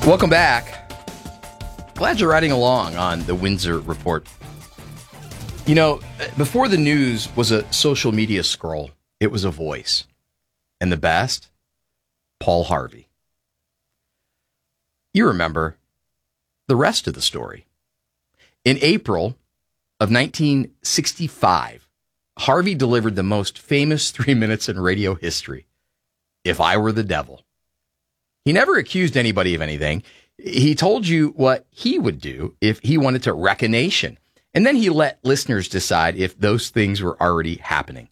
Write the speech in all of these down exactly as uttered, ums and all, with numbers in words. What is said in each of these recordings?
Welcome back. Glad you're riding along on the Windsor Report. You know, before the news was a social media scroll, it was a voice. And the best? Paul Harvey. You remember the rest of the story. In April of nineteen sixty-five, Harvey delivered the most famous three minutes in radio history, If I Were the Devil. He never accused anybody of anything. He told you what he would do if he wanted to wreck a nation. And then he let listeners decide if those things were already happening.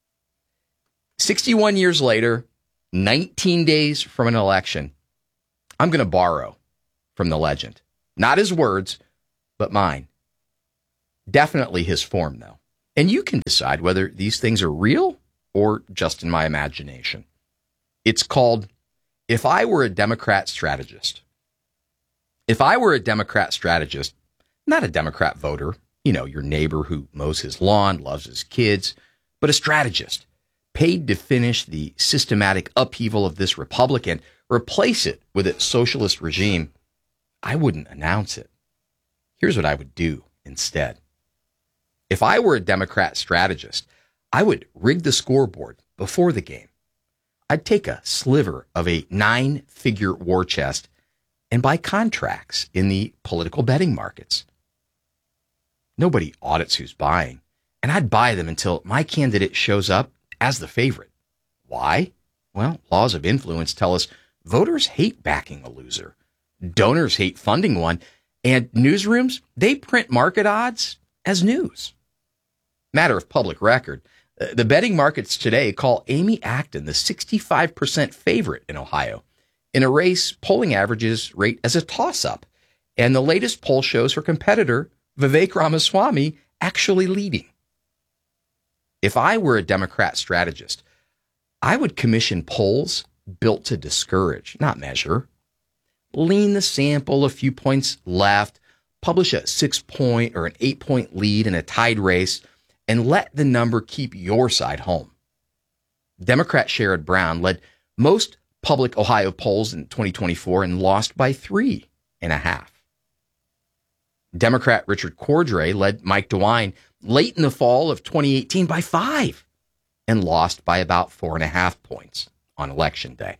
sixty-one years later, nineteen days from an election, I'm going to borrow from the legend. Not his words, but mine. Definitely his form, though. And you can decide whether these things are real or just in my imagination. It's called If I Were a Democrat Strategist. If I were a Democrat strategist, not a Democrat voter, you know, your neighbor who mows his lawn, loves his kids, but a strategist, paid to finish the systematic upheaval of this republic and replace it with its socialist regime, I wouldn't announce it. Here's what I would do instead. If I were a Democrat strategist, I would rig the scoreboard before the game. I'd take a sliver of a nine-figure war chest and buy contracts in the political betting markets. Nobody audits who's buying, and I'd buy them until my candidate shows up as the favorite. Why? Well, laws of influence tell us voters hate backing a loser. Donors hate funding one, and newsrooms, they print market odds as news. Matter of public record, the betting markets today call Amy Acton the sixty-five percent favorite in Ohio, in a race polling averages rate as a toss-up, and the latest poll shows her competitor, Vivek Ramaswamy, actually leading. If I were a Democrat strategist, I would commission polls built to discourage, not measure. Lean the sample a few points left, publish a six-point or an eight-point lead in a tied race, and let the number keep your side home. Democrat Sherrod Brown led most public Ohio polls in twenty twenty-four and lost by three and a half. Democrat Richard Cordray led Mike DeWine late in the fall of twenty eighteen by five and lost by about four and a half points on election day.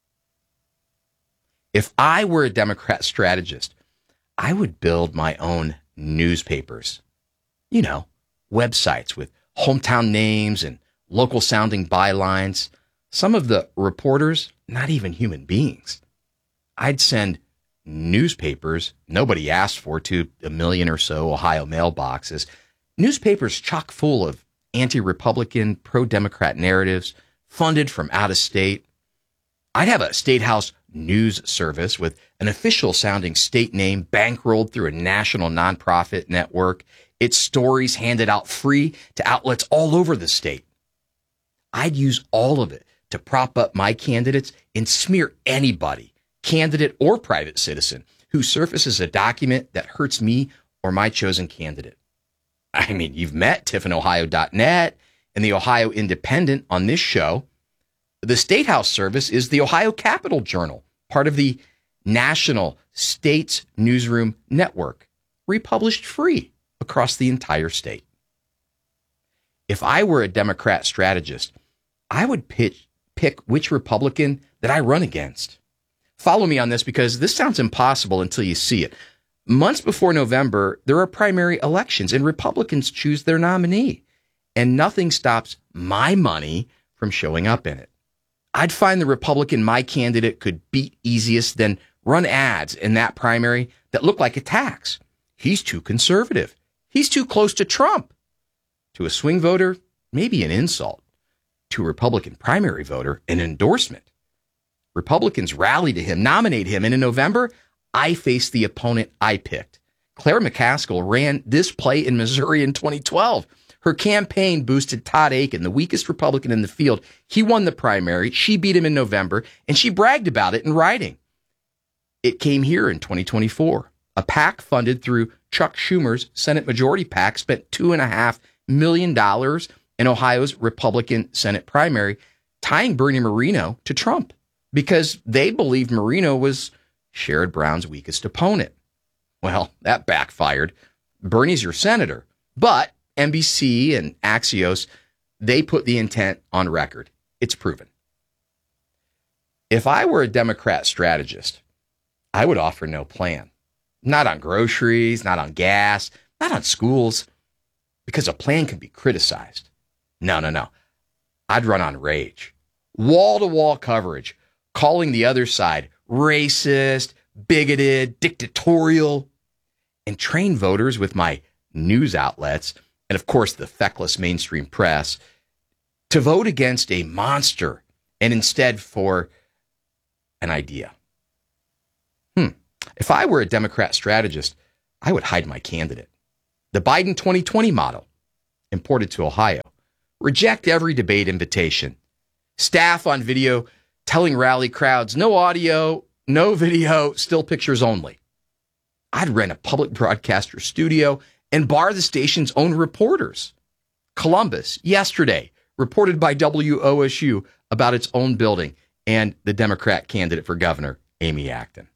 If I were a Democrat strategist, I would build my own newspapers. You know, websites with hometown names and local sounding bylines. Some of the reporters, not even human beings. I'd send newspapers nobody asked for to a million or so Ohio mailboxes. Newspapers chock full of anti-Republican, pro-Democrat narratives funded from out of state. I'd have a state house news service with an official sounding state name bankrolled through a national nonprofit network. Its stories handed out free to outlets all over the state. I'd use all of it to prop up my candidates and smear anybody, candidate or private citizen, who surfaces a document that hurts me or my chosen candidate. I mean, you've met Tiffin Ohio dot net and the Ohio Independent on this show. The State House service is the Ohio Capital Journal, part of the National States Newsroom Network, republished free across the entire state. If I were a Democrat strategist, I would pitch, pick which Republican that I run against. Follow me on this because this sounds impossible until you see it. Months before November, there are primary elections and Republicans choose their nominee, and nothing stops my money from showing up in it. I'd find the Republican my candidate could beat easiest, then run ads in that primary that look like attacks. He's too conservative. He's too close to Trump. To a swing voter, maybe an insult. To a Republican primary voter, an endorsement. Republicans rally to him, nominate him, and in November, I face the opponent I picked. Claire McCaskill ran this play in Missouri in twenty twelve. Her campaign boosted Todd Akin, the weakest Republican in the field. He won the primary. She beat him in November, and she bragged about it in writing. It came here in twenty twenty-four. A PAC funded through Chuck Schumer's Senate Majority PAC spent two point five million dollars in Ohio's Republican Senate primary, tying Bernie Moreno to Trump because they believed Moreno was Sherrod Brown's weakest opponent. Well, that backfired. Bernie's your senator, but N B C and Axios, they put the intent on record. It's proven. If I were a Democrat strategist, I would offer no plan. Not on groceries, not on gas, not on schools, because a plan can be criticized. No, no, no. I'd run on rage. Wall-to-wall coverage, calling the other side racist, bigoted, dictatorial, and train voters with my news outlets, and of course the feckless mainstream press, to vote against a monster and instead for an idea. Hmm. If I were a Democrat strategist, I would hide my candidate. The Biden twenty twenty model, imported to Ohio. Reject every debate invitation. Staff on video telling rally crowds, no audio, no video, still pictures only. I'd rent a public broadcaster studio and bar the station's own reporters. Columbus, yesterday, reported by W O S U about its own building and the Democrat candidate for governor, Amy Acton.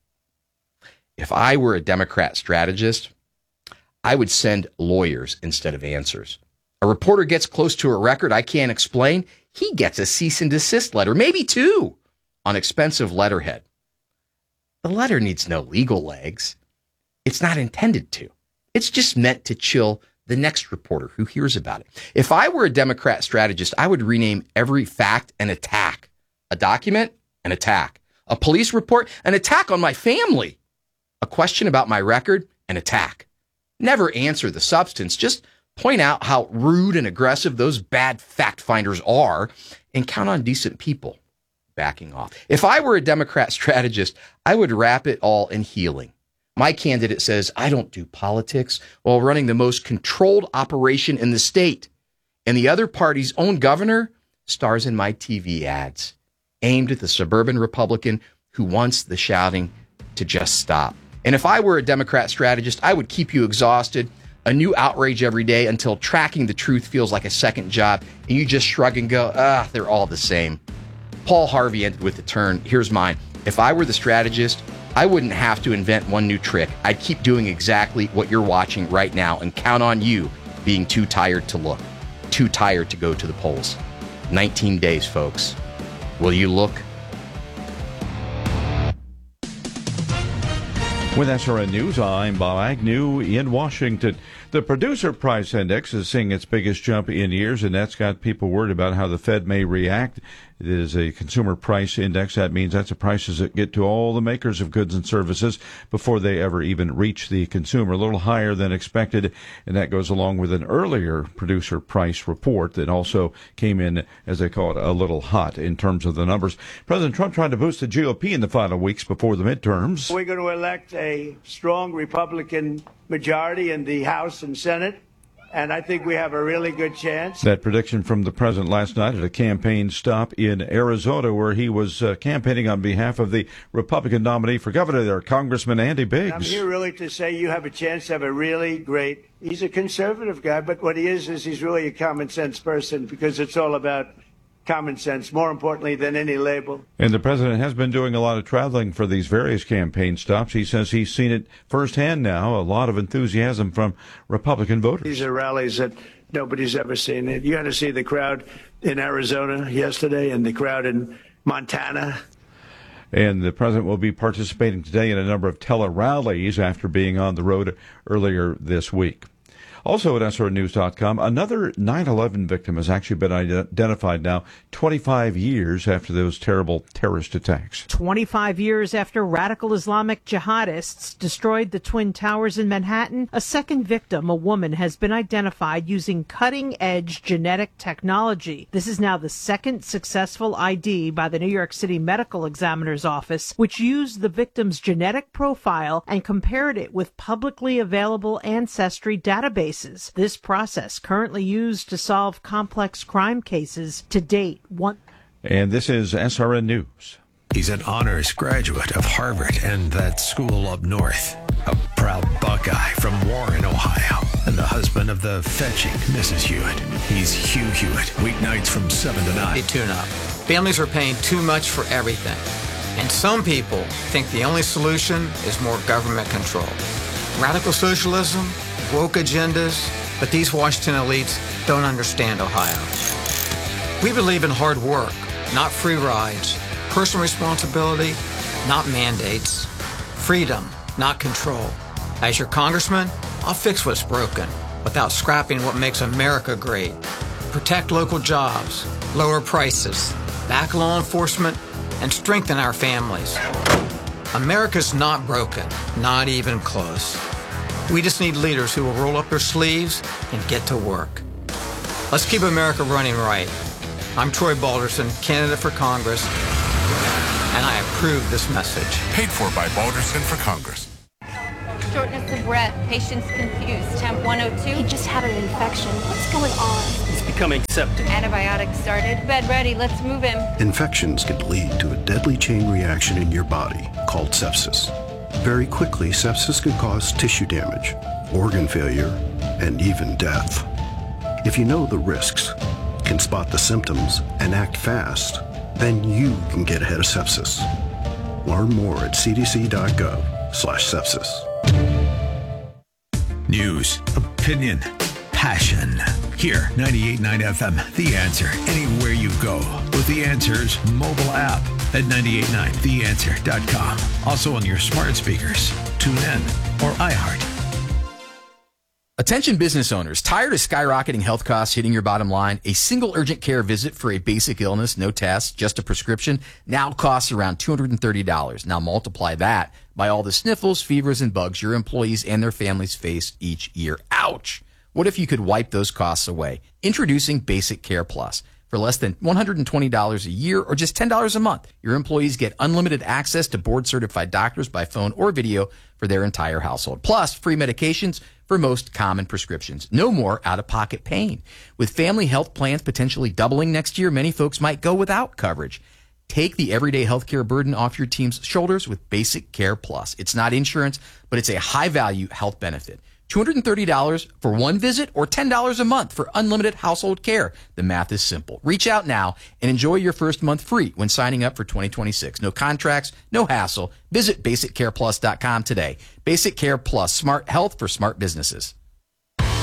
If I were a Democrat strategist, I would send lawyers instead of answers. A reporter gets close to a record I can't explain, he gets a cease and desist letter, maybe two, on expensive letterhead. The letter needs no legal legs. It's not intended to. It's just meant to chill the next reporter who hears about it. If I were a Democrat strategist, I would rename every fact an attack. A document, an attack. A police report, an attack on my family. A question about my record, an attack. Never answer the substance, just point out how rude and aggressive those bad fact finders are and count on decent people backing off. If I were a Democrat strategist, I would wrap it all in healing. My candidate says, I don't do politics while running the most controlled operation in the state. And the other party's own governor stars in my T V ads, aimed at the suburban Republican who wants the shouting to just stop. And if I were a Democrat strategist, I would keep you exhausted, a new outrage every day until tracking the truth feels like a second job and you just shrug and go, ah, they're all the same. Paul Harvey ended with the turn. Here's mine. If I were the strategist, I wouldn't have to invent one new trick. I'd keep doing exactly what you're watching right now and count on you being too tired to look, too tired to go to the polls. nineteen days, folks. Will you look? With S R N News, I'm Bob Agnew in Washington. The Producer Price Index is seeing its biggest jump in years, and that's got people worried about how the Fed may react. It is a consumer price index. That means that's the prices that get to all the makers of goods and services before they ever even reach the consumer. A little higher than expected, and that goes along with an earlier producer price report that also came in, as they call it, a little hot in terms of the numbers. President Trump tried to boost the G O P in the final weeks before the midterms. We're going to elect a strong Republican majority in the House and Senate, and I think we have a really good chance. That prediction from the president last night at a campaign stop in Arizona, where he was uh, campaigning on behalf of the Republican nominee for governor there, Congressman Andy Biggs. I'm here really to say you have a chance to have a really great, he's a conservative guy, but what he is is he's really a common sense person, because it's all about common sense, more importantly than any label. And the president has been doing a lot of traveling for these various campaign stops. He says he's seen it firsthand now, a lot of enthusiasm from Republican voters. These are rallies that nobody's ever seen. You had to see the crowd in Arizona yesterday and the crowd in Montana. And the president will be participating today in a number of tele-rallies after being on the road earlier this week. Also at S R N news dot com, another nine eleven victim has actually been identified now, twenty-five years after those terrible terrorist attacks. twenty-five years after radical Islamic jihadists destroyed the Twin Towers in Manhattan, a second victim, a woman, has been identified using cutting-edge genetic technology. This is now the second successful I D by the New York City Medical Examiner's Office, which used the victim's genetic profile and compared it with publicly available ancestry databases. This process currently used to solve complex crime cases to date. One. And this is S R N News. He's an honors graduate of Harvard and that school up north. A proud Buckeye from Warren, Ohio. And the husband of the fetching Missus Hewitt. He's Hugh Hewitt. Weeknights from seven to nine. Hey, tune up. Families are paying too much for everything. And some people think the only solution is more government control. Radical socialism, woke agendas, but these Washington elites don't understand Ohio. We believe in hard work, not free rides, personal responsibility, not mandates, freedom, not control. As your congressman, I'll fix what's broken without scrapping what makes America great. Protect local jobs, lower prices, back law enforcement, and strengthen our families. America's not broken, not even close. We just need leaders who will roll up their sleeves and get to work. Let's keep America running right. I'm Troy Balderson, candidate for Congress, and I approve this message. Paid for by Balderson for Congress. Shortness of breath, patients confused, temp one oh two. He just had an infection. What's going on? He's becoming septic. Antibiotics started. Bed ready, let's move him. Infections can lead to a deadly chain reaction in your body called sepsis. Very quickly, sepsis can cause tissue damage, organ failure, and even death. If you know the risks, can spot the symptoms, and act fast, then you can get ahead of sepsis. Learn more at cdc.gov slash sepsis. News, opinion, passion. Here, ninety-eight point nine F M, The Answer, anywhere you go with The Answer's mobile app at ninety-eight point nine the answer dot com. Also on your smart speakers, TuneIn, or iHeart. Attention business owners, tired of skyrocketing health costs hitting your bottom line? A single urgent care visit for a basic illness, no tests, just a prescription, now costs around two hundred thirty dollars. Now multiply that by all the sniffles, fevers, and bugs your employees and their families face each year. Ouch! What if you could wipe those costs away? Introducing Basic Care Plus. For less than one hundred twenty dollars a year or just ten dollars a month, your employees get unlimited access to board-certified doctors by phone or video for their entire household. Plus, free medications for most common prescriptions. No more out-of-pocket pain. With family health plans potentially doubling next year, many folks might go without coverage. Take the everyday healthcare burden off your team's shoulders with Basic Care Plus. It's not insurance, but it's a high-value health benefit. two hundred thirty dollars for one visit or ten dollars a month for unlimited household care. The math is simple. Reach out now and enjoy your first month free when signing up for twenty twenty-six. No contracts, no hassle. Visit basic care plus dot com today. Basic Care Plus, smart health for smart businesses.